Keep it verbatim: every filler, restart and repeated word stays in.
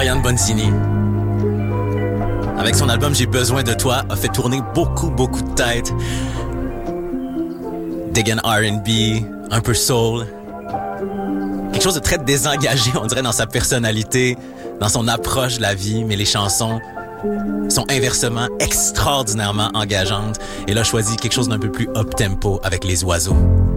Ariane Bonzini. Avec son album J'ai besoin de toi, a fait tourner beaucoup, beaucoup de têtes. Dégaine R and B, un peu soul. Quelque chose de très désengagé, on dirait, dans sa personnalité, dans son approche de la vie, mais les chansons sont inversement extraordinairement engageantes. Et là, choisi quelque chose d'un peu plus up-tempo avec Les Oiseaux.